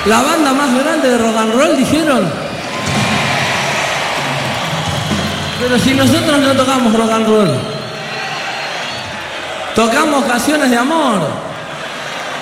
La banda más grande de rock and roll, dijeron. Pero si nosotros no tocamos rock and roll, tocamos canciones de amor.